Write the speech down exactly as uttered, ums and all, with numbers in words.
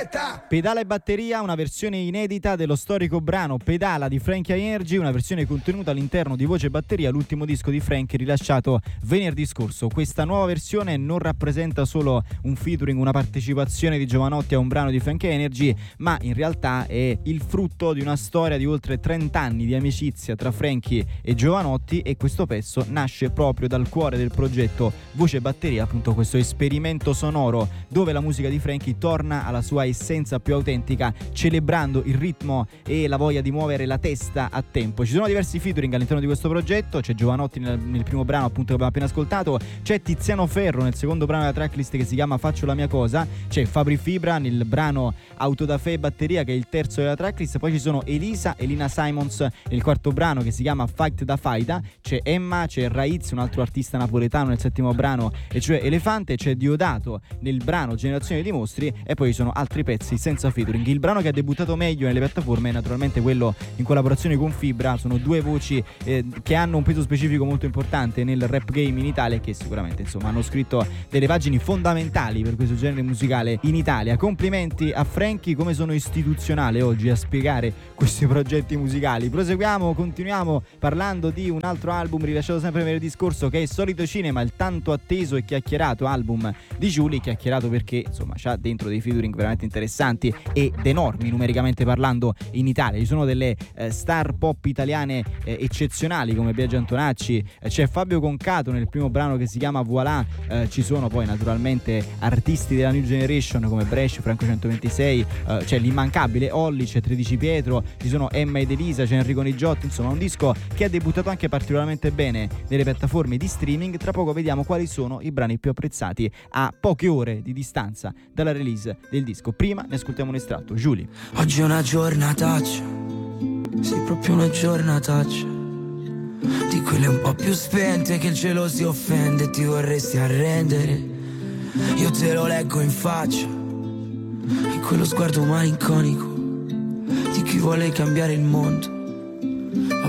diretta. Pedala e batteria, una versione inedita dello storico brano Pedala di Frankie Energy, una versione contenuta all'interno di Voce e Batteria, l'ultimo disco di Frankie rilasciato venerdì scorso. Questa nuova versione non rappresenta solo un featuring, una partecipazione di Jovanotti a un brano di Frankie Energy, ma in realtà è il frutto di una storia di oltre trenta anni di amicizia tra Frankie e Jovanotti, e questo pezzo nasce proprio dal cuore del progetto Voce e Batteria, appunto questo esperimento sonoro dove la musica di Frankie torna alla sua essenza più autentica, celebrando il ritmo e la voglia di muovere la testa a tempo. Ci sono diversi featuring all'interno di questo progetto, c'è Jovanotti nel, nel primo brano appunto che abbiamo appena ascoltato, c'è Tiziano Ferro nel secondo brano della tracklist che si chiama Faccio la mia cosa, c'è Fabri Fibra nel brano Auto da Fe e Batteria che è il terzo della tracklist, poi ci sono Elisa e Lina Simons nel quarto brano che si chiama Fight da Faida, c'è Emma, c'è Raiz, un altro artista napoletano nel settimo brano, e cioè Elefante, c'è Diodato nel brano Generazione di Mostri, e poi ci sono altri pezzi senza featuring. Il brano che ha debuttato meglio nelle piattaforme è naturalmente quello in collaborazione con Fibra, sono due voci eh, che hanno un peso specifico molto importante nel rap game in Italia e che sicuramente insomma hanno scritto delle pagine fondamentali per questo genere musicale in Italia. Complimenti a Frankie, come sono istituzionale oggi a spiegare questi progetti musicali. Proseguiamo, continuiamo parlando di un altro album rilasciato sempre venerdì scorso che è Solito Cinema, il tanto atteso e chiacchierato album di Giuli, chiacchierato perché insomma c'ha dentro dei featuring veramente interessanti ed enormi numericamente parlando in Italia. Ci sono delle eh, star pop italiane eh, eccezionali come Biagio Antonacci, eh, c'è Fabio Concato nel primo brano che si chiama Voilà, eh, ci sono poi naturalmente artisti della New Generation come Brescia, Franco centoventisei, eh, c'è l'immancabile Olli, c'è tredici Pietro, ci sono Emma ed Elisa, c'è Enrico Nigiotti, insomma un disco che ha debuttato anche particolarmente bene nelle piattaforme di streaming. Tra poco vediamo quali sono i brani più apprezzati a poche ore di distanza dalla release del disco. Prima ne ascoltiamo un estratto. Giuli. Oggi è una giornataccia, sì proprio una giornataccia, di quelle un po' più spente che il cielo si offende e ti vorresti arrendere. Io te lo leggo in faccia, in quello sguardo malinconico di chi vuole cambiare il mondo.